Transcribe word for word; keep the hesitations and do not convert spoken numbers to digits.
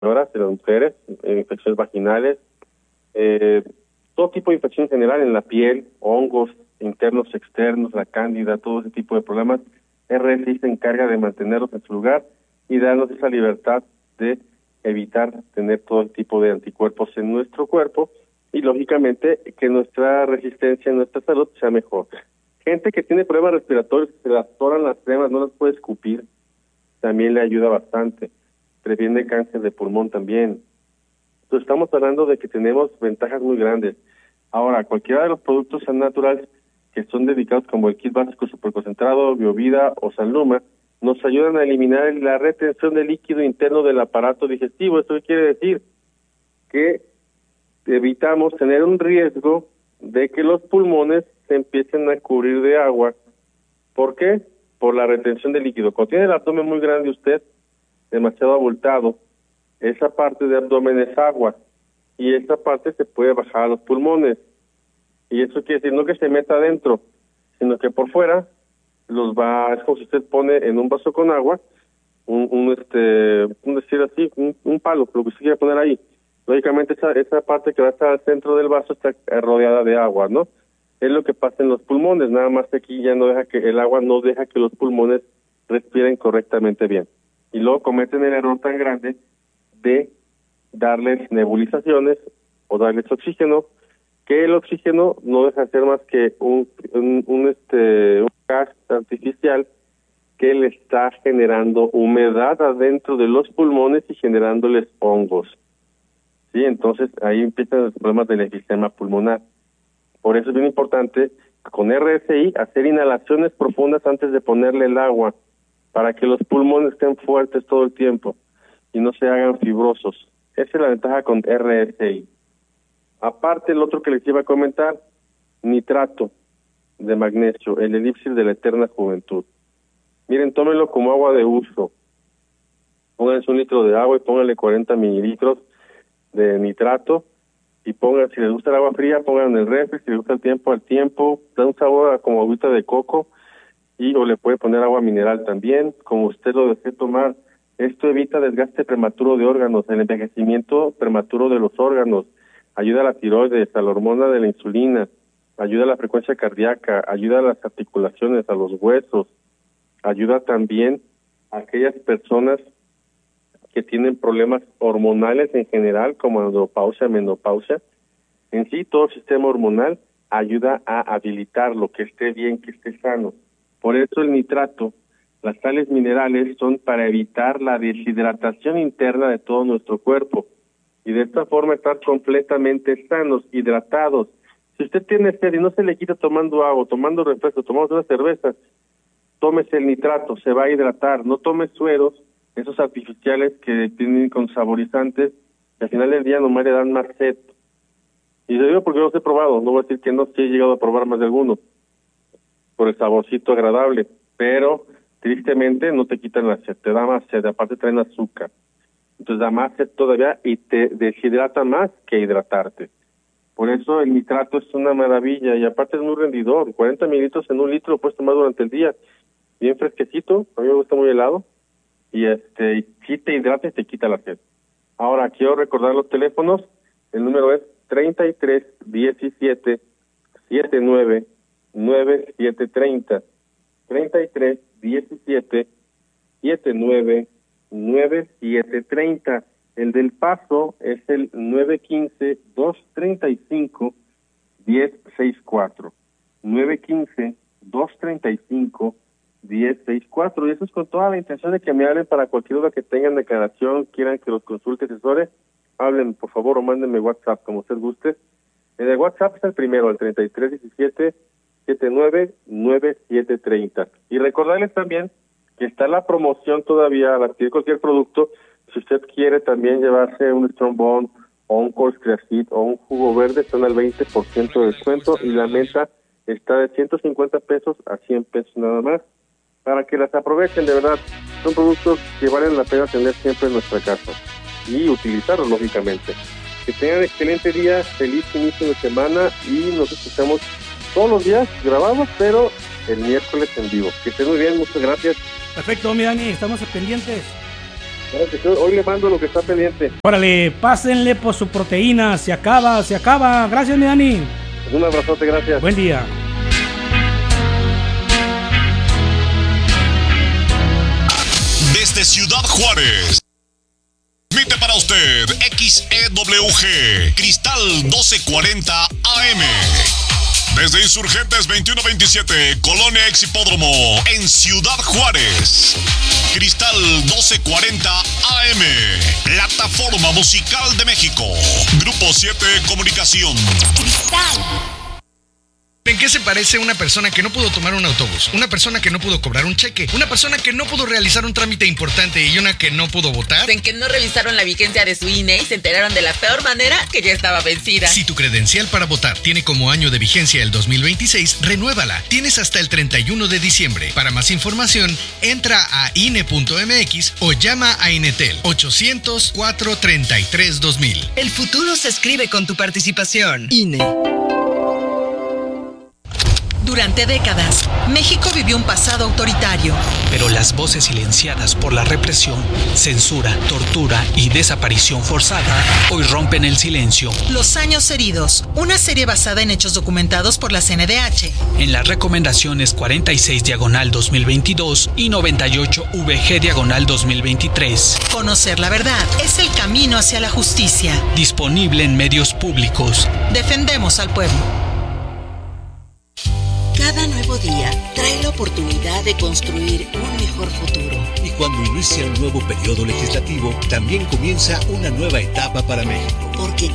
de las mujeres, eh, infecciones vaginales, eh, todo tipo de infección en general en la piel, hongos internos, externos, la cándida, todo ese tipo de problemas. R S I se encarga de mantenerlos en su lugar y darnos esa libertad de evitar tener todo el tipo de anticuerpos en nuestro cuerpo y, lógicamente, que nuestra resistencia, nuestra salud sea mejor. Gente que tiene problemas respiratorios, que se le atoran las flemas, no las puede escupir, también le ayuda bastante. Previene cáncer de pulmón también. Entonces estamos hablando de que tenemos ventajas muy grandes. Ahora, cualquiera de los productos naturales que son dedicados como el kit básico superconcentrado, Biovida o Sanluma, nos ayudan a eliminar la retención de líquido interno del aparato digestivo. ¿Esto qué quiere decir? Que evitamos tener un riesgo de que los pulmones se empiecen a cubrir de agua. ¿Por qué? Por la retención de líquido. Cuando tiene el abdomen muy grande usted, demasiado abultado, esa parte de abdomen es agua y esa parte se puede bajar a los pulmones. Y eso quiere decir no que se meta adentro, sino que por fuera los va, es como si usted pone en un vaso con agua, un, un este, un decir así, un, un palo, lo que usted quiera poner ahí. Lógicamente esa, esa parte que va a estar al centro del vaso está rodeada de agua, ¿no? Es lo que pasa en los pulmones, nada más que aquí ya no deja que, el agua no deja que los pulmones respiren correctamente bien. Y luego cometen el error tan grande de darles nebulizaciones o darles oxígeno, que el oxígeno no deja de ser más que un, un, un este un gas artificial que le está generando humedad adentro de los pulmones y generándoles hongos. Sí, entonces ahí empiezan los problemas del enfisema pulmonar. Por eso es bien importante con R S I hacer inhalaciones profundas antes de ponerle el agua, para que los pulmones estén fuertes todo el tiempo y no se hagan fibrosos. Esa es la ventaja con R S I. Aparte, el otro que les iba a comentar, nitrato de magnesio, el elixir de la eterna juventud. Miren, tómenlo como agua de uso. Pónganse un litro de agua y pónganle cuarenta mililitros de nitrato y pongan, si les gusta el agua fría, pongan en el refri, si les gusta el tiempo al tiempo, da un sabor a como agüita de coco y o le puede poner agua mineral también, como usted lo desee tomar. Esto evita desgaste prematuro de órganos, el envejecimiento prematuro de los órganos, ayuda a la tiroides, a la hormona de la insulina, ayuda a la frecuencia cardíaca, ayuda a las articulaciones, a los huesos, ayuda también a aquellas personas que tienen problemas hormonales en general, como andropausia, menopausia. En sí, todo el sistema hormonal ayuda a habilitarlo, que esté bien, que esté sano. Por eso el nitrato, las sales minerales son para evitar la deshidratación interna de todo nuestro cuerpo y de esta forma estar completamente sanos, hidratados. Si usted tiene sed y no se le quita tomando agua, tomando refresco, tomando una cerveza, tómese el nitrato, se va a hidratar. No tome sueros, esos artificiales que tienen con saborizantes, que al final del día nomás le dan más sed. Y lo digo porque yo los he probado, no voy a decir que no, sí he llegado a probar más de algunos, por el saborcito agradable, pero tristemente no te quitan la sed, te da más sed, aparte traen azúcar. Entonces da más sed todavía y te deshidrata más que hidratarte. Por eso el nitrato es una maravilla y aparte es muy rendidor. cuarenta mililitros en un litro lo puedes tomar durante el día, bien fresquecito, a mí me gusta muy helado, y este sí te hidrata y te quita la sed. Ahora, quiero recordar los teléfonos, el número es treinta y tres diecisiete setenta y nueve noventa y siete treinta, treinta y tres diecisiete setenta y nueve noventa y siete treinta. El del Paso es el nueve uno cinco, dos tres cinco, uno cero seis cuatro. nueve uno cinco, dos tres cinco, uno cero seis cuatro. Y eso es con toda la intención de que me hablen para cualquier duda que tengan, declaración, quieran que los consulte, asesore. Hablen, por favor, o mándenme WhatsApp, como usted guste. El de WhatsApp es el primero, el treinta y tres diecisiete setenta y nueve noventa y siete treinta. Y recordarles también que está la promoción todavía al adquirir cualquier producto. Si usted quiere también llevarse un Strong Bond o un Cold Creacid o un jugo verde, están al veinte por ciento de descuento y la meta está de ciento cincuenta pesos a cien pesos nada más, para que las aprovechen. De verdad, son productos que valen la pena tener siempre en nuestra casa y utilizarlos, lógicamente. Que tengan excelente día, feliz inicio de semana y nos escuchamos todos los días grabados, pero el miércoles en vivo. Que estén muy bien, muchas gracias. Perfecto, mi Dani, estamos pendientes. Hoy le mando lo que está pendiente. Órale, pásenle por su proteína. Se acaba, se acaba. Gracias, mi Dani. Un abrazote, gracias. Buen día. Desde Ciudad Juárez, transmite para usted X E W G, Cristal doce cuarenta A M. Desde Insurgentes veintiuno veintisiete, Colonia Ex Hipódromo, en Ciudad Juárez. Cristal doce cuarenta A M, Plataforma Musical de México. Grupo siete Comunicación. Cristal. ¿En qué se parece una persona que no pudo tomar un autobús? Una persona que no pudo cobrar un cheque, una persona que no pudo realizar un trámite importante y una que no pudo votar. En que no revisaron la vigencia de su I N E y se enteraron de la peor manera, que ya estaba vencida. Si tu credencial para votar tiene como año de vigencia el dos mil veintiséis, renuévala. Tienes hasta el treinta y uno de diciembre. Para más información, entra a I N E punto M X o llama a Inetel ochocientos, cuatrocientos treinta y tres, dos mil. El futuro se escribe con tu participación. I N E. Durante décadas, México vivió un pasado autoritario. Pero las voces silenciadas por la represión, censura, tortura y desaparición forzada hoy rompen el silencio. Los años heridos, una serie basada en hechos documentados por la C N D H. En las recomendaciones cuarenta y seis diagonal dos mil veintidós y noventa y ocho V G diagonal dos mil veintitrés. Conocer la verdad es el camino hacia la justicia. Disponible en medios públicos. Defendemos al pueblo. Cada nuevo día trae la oportunidad de construir un mejor futuro. Y cuando inicia un nuevo periodo legislativo, también comienza una nueva etapa para México. Porque